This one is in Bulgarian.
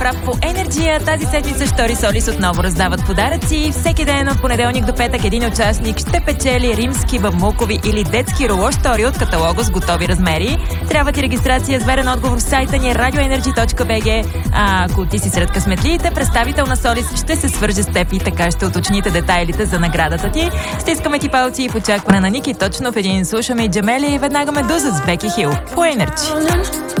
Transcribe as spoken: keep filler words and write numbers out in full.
Прав по Енерджия. Тази седмица Штори Солис отново раздават подаръци. Всеки ден от понеделник до петък един участник ще печели римски бамбукови или детски руло Штори от каталога с готови размери. Трябва ти регистрация с верен отговор в сайта ни радиоенерджи точка би джи. А ако ти си сред късметлиите, представител на Солис ще се свърже с теб и така ще уточните детайлите за наградата ти. Стискаме ти палци и в очакване на Ники точно в един слушаме и Джамели и веднага Медуза с Беки Хил по Енерджи.